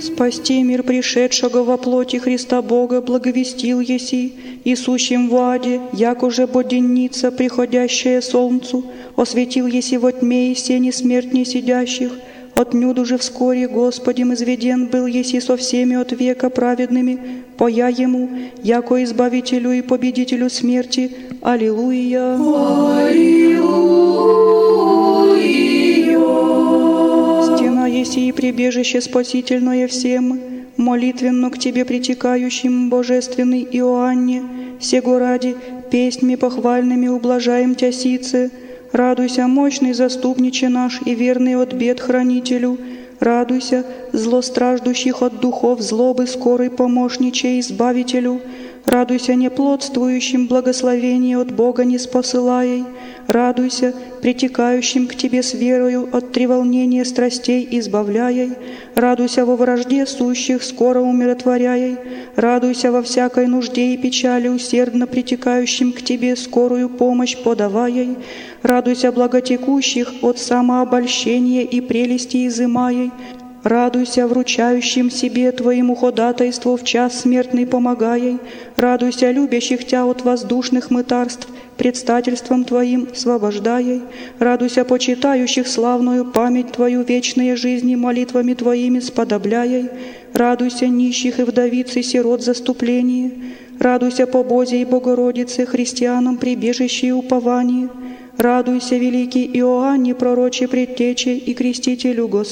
Спасти мир пришедшего во плоти Христа Бога благовестил еси, и сущим в аде, як уже боденница, приходящая солнцу, осветил еси во тьме и сени смертней сидящих. Отнюдь же вскоре Господем изведен был еси со всеми от века праведными, поя Ему, яко Избавителю и Победителю смерти. Аллилуйя! Стена еси и прибежище спасительное всем, молитвенно к Тебе притекающим, божественный Иоанне, сего ради песнями похвальными ублажаем Тя сице. Радуйся, мощный заступниче наш и верный от бед хранителю. Радуйся, злостраждущих от духов злобы скорый помощниче избавителю. Радуйся, неплодствующим благословение от Бога не спосылаей. Радуйся, притекающим к Тебе с верою от треволнения страстей избавляей. Радуйся во вражде сущих, скоро умиротворяей. Радуйся во всякой нужде и печали, усердно притекающим к Тебе скорую помощь подаваей. Радуйся благотекущих от самообольщения и прелести изымаей. Радуйся вручающим себе Твоему ходатайству в час смертный помогаей. Радуйся любящих Тя от воздушных мытарств, предстательством Твоим освобождаей. Радуйся почитающих славную память Твою вечные жизни молитвами Твоими сподобляей. Радуйся нищих и вдовиц и сирот заступление. Радуйся по Бозе и Богородице, христианам прибежище и упование. Радуйся, великий Иоанне, пророче предтече и крестителю Господь.